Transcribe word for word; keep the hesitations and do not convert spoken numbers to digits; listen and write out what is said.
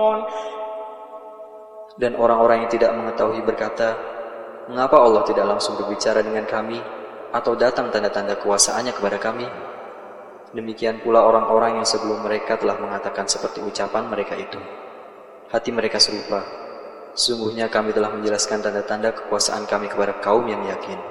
Dan orang-orang yang tidak mengetahui berkata, mengapa Allah tidak langsung berbicara dengan kami atau datang tanda-tanda kuasaannya kepada kami? Demikian pula orang-orang yang sebelum mereka telah mengatakan seperti ucapan mereka itu. Hati mereka serupa. Sungguhnya kami telah menjelaskan tanda-tanda kekuasaan kami kepada kaum yang yakin.